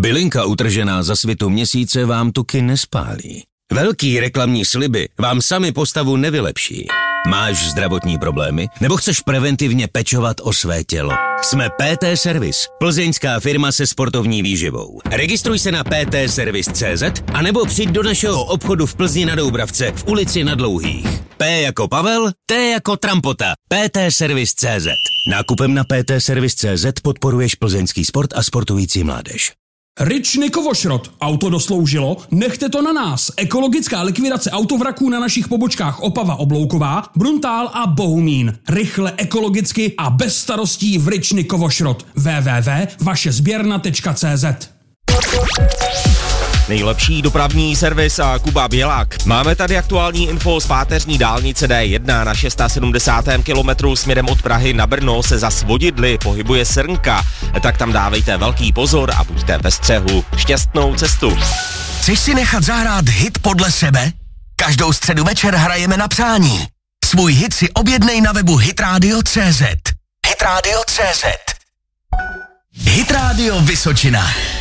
Bylinka utržená za svitu měsíce vám tuky nespálí. Velký reklamní sliby vám sami postavu nevylepší. Máš zdravotní problémy? Nebo chceš preventivně pečovat o své tělo? Jsme PT Service, plzeňská firma se sportovní výživou. Registruj se na ptservice.cz a nebo přijď do našeho obchodu v Plzni na Doubravce v ulici Na Dlouhých. P jako Pavel, T jako Trampota. ptservice.cz. Nákupem na ptservice.cz podporuješ plzeňský sport a sportující mládež. Ryčny Kovošrot. Auto dosloužilo? Nechte to na nás. Ekologická likvidace autovraků na našich pobočkách Opava Oblouková, Bruntál a Bohumín. Rychle, ekologicky a bez starostí v Ryčny Kovošrot. www.vašezběrna.cz. Nejlepší dopravní servis a Kuba Bělák. Máme tady aktuální info z páteřní dálnice D1 na 670. kilometru směrem od Prahy na Brno se za svodidly pohybuje srnka. Tak tam dávejte velký pozor a buďte ve střehu. Šťastnou cestu. Chceš si nechat zahrát hit podle sebe? Každou středu večer hrajeme na přání. Svůj hit si objednej na webu hitradio.cz. Hitradio.cz. Hit Radio Vysočina.